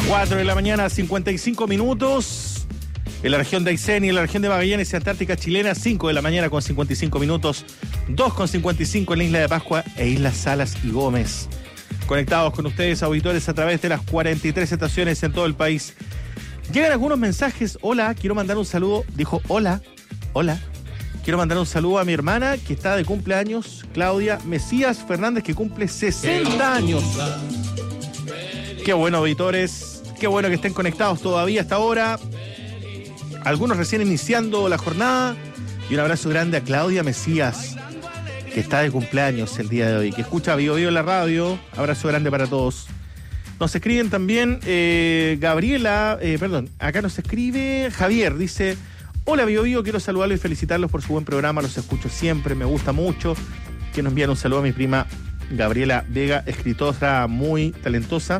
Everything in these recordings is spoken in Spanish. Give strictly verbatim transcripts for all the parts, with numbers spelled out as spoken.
cuatro de la mañana, cincuenta y cinco minutos. En la región de Aysén y en la región de Magallanes y Antártica chilena, cinco de la mañana con cincuenta y cinco minutos. dos con cincuenta y cinco en la isla de Pascua e Islas Salas y Gómez. Conectados con ustedes, auditores, a través de las cuarenta y tres estaciones en todo el país. Llegan algunos mensajes. Hola, quiero mandar un saludo. Dijo, hola, hola. Quiero mandar un saludo a mi hermana que está de cumpleaños, Claudia Mesías Fernández, que cumple sesenta años. Qué bueno, auditores. Qué bueno que estén conectados todavía hasta ahora. Algunos recién iniciando la jornada. Y un abrazo grande a Claudia Mesías, que está de cumpleaños el día de hoy, que escucha Vivo Vivo en la radio. Abrazo grande para todos. Nos escriben también eh, Gabriela, eh, perdón, acá nos escribe Javier, dice: hola Vivo Vivo, quiero saludarlos y felicitarlos por su buen programa, los escucho siempre, me gusta mucho. Que nos envían un saludo a mi prima Gabriela Vega, escritora muy talentosa,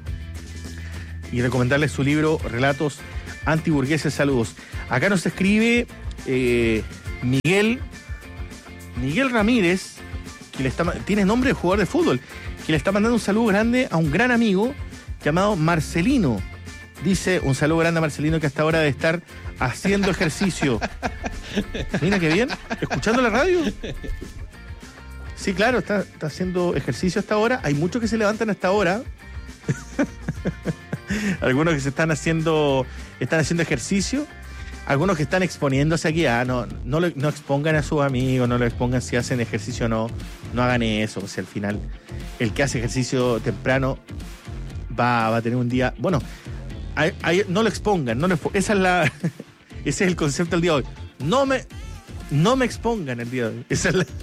y recomendarles su libro Relatos Antiburgueses. Saludos. Acá nos escribe eh, Miguel Miguel Ramírez, que le está, tiene nombre de jugador de fútbol, que le está mandando un saludo grande a un gran amigo llamado Marcelino. Dice, un saludo grande a Marcelino, que hasta ahora debe estar haciendo ejercicio. Mira qué bien, escuchando la radio. Sí, claro, está, está haciendo ejercicio hasta ahora. Hay muchos que se levantan hasta ahora. Algunos que se están haciendo, están haciendo ejercicio. Algunos que están exponiéndose aquí. Ah, no, no, lo, no expongan a sus amigos, no lo expongan si hacen ejercicio o no. No hagan eso. O sea, al final, el que hace ejercicio temprano va, va a tener un día. Bueno, hay, hay, no lo expongan. No lo expo- esa es la, ese es el concepto del día de hoy. No me, no me expongan el día de hoy. Esa es la.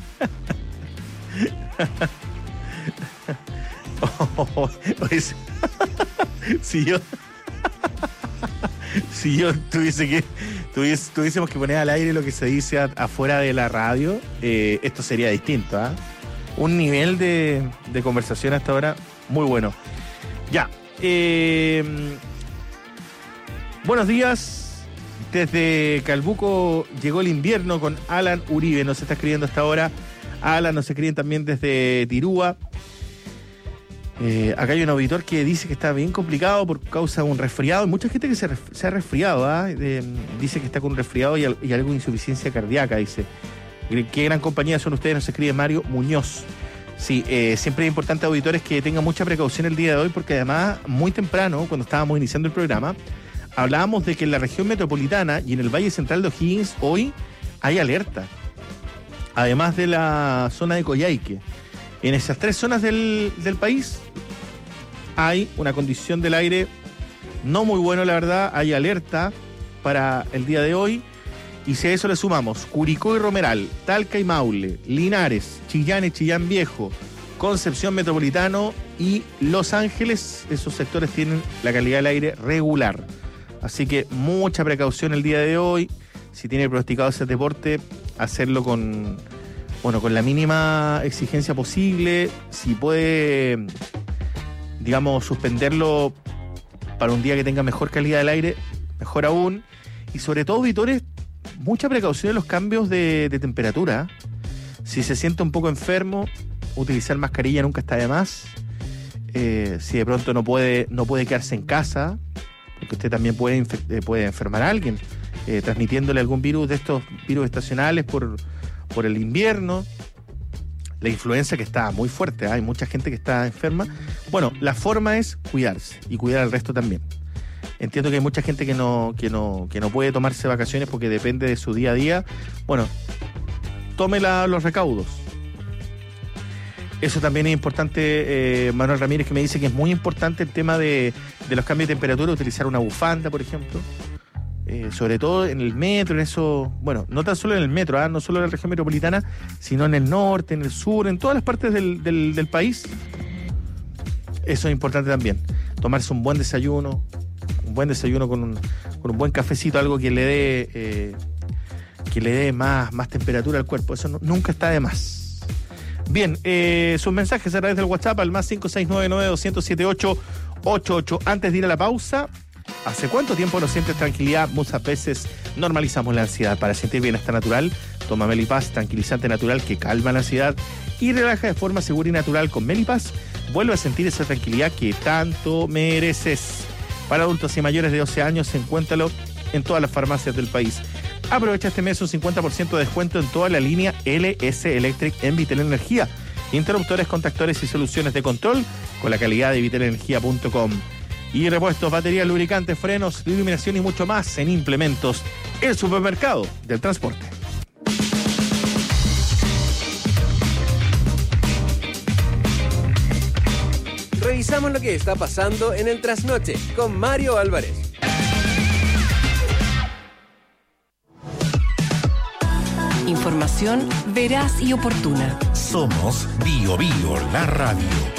oh, oh, oh, es, si yo. Si yo tuviese que tuviese, tuviésemos que poner al aire lo que se dice a, afuera de la radio, eh, esto sería distinto, ¿eh? Un nivel de, de conversación hasta ahora muy bueno. Ya. Eh, buenos días. Desde Calbuco llegó el invierno con Alan Uribe. Nos está escribiendo hasta ahora. Alan, nos escriben también desde Tirúa. Eh, acá hay un auditor que dice que está bien complicado por causa de un resfriado. Hay mucha gente que se, ref- se ha resfriado, ¿eh? Eh, dice que está con un resfriado y, al- y algo de insuficiencia cardíaca, dice. Qué gran compañía son ustedes, nos escribe Mario Muñoz. Sí, eh, siempre es importante, auditores, que tengan mucha precaución el día de hoy, porque además, muy temprano, cuando estábamos iniciando el programa, hablábamos de que en la región metropolitana y en el Valle Central de O'Higgins hoy hay alerta. Además de la zona de Coyhaique. En esas tres zonas del, del país hay una condición del aire no muy buena, la verdad. Hay alerta para el día de hoy. Y si a eso le sumamos Curicó y Romeral, Talca y Maule, Linares, Chillán y Chillán Viejo, Concepción Metropolitano y Los Ángeles, esos sectores tienen la calidad del aire regular. Así que mucha precaución el día de hoy. Si tiene pronosticado ese deporte, hacerlo con... Bueno, con la mínima exigencia posible. Si puede, digamos, suspenderlo para un día que tenga mejor calidad del aire, mejor aún. Y sobre todo, auditores, mucha precaución en los cambios de, de temperatura. Si se siente un poco enfermo, utilizar mascarilla nunca está de más. Eh, si de pronto no puede, no puede quedarse en casa, porque usted también puede, infe- puede enfermar a alguien, eh, transmitiéndole algún virus de estos virus estacionales por... por el invierno, la influenza que está muy fuerte, ¿eh? Hay mucha gente que está enferma. Bueno, la forma es cuidarse y cuidar al resto también. Entiendo que hay mucha gente que no, que no, que no puede tomarse vacaciones porque depende de su día a día. Bueno, tome la, los recaudos. Eso también es importante. eh, Manuel Ramírez, que me dice que es muy importante el tema de, de los cambios de temperatura, utilizar una bufanda, por ejemplo. Eh, sobre todo en el metro, en eso, bueno, no tan solo en el metro, ¿eh? No solo en la región metropolitana, sino en el norte, en el sur, en todas las partes del, del, del país. Eso es importante también. Tomarse un buen desayuno, un buen desayuno con un, con un buen cafecito, algo que le dé eh, que le dé más, más temperatura al cuerpo. Eso no, nunca está de más. Bien, eh, sus mensajes a través del WhatsApp al más cinco seis nueve nueve dos cero siete ocho ocho ocho. Antes de ir a la pausa, ¿hace cuánto tiempo no sientes tranquilidad? Muchas veces normalizamos la ansiedad. Para sentir bienestar natural, toma Melipaz, tranquilizante natural que calma la ansiedad y relaja de forma segura y natural. Con Melipaz, vuelve a sentir esa tranquilidad que tanto mereces. para adultos y mayores de doce años. Encuéntralo en todas las farmacias del país. Aprovecha este mes un cincuenta por ciento de descuento en toda la línea L S Electric en Vitel Energía. Interruptores, contactores y soluciones de control con la calidad de vitel energía punto com. Y repuestos, baterías, lubricantes, frenos, iluminación y mucho más en Implementos, el supermercado del transporte. Revisamos lo que está pasando en el trasnoche con Mario Álvarez. Información veraz y oportuna. Somos Bio Bio, la radio.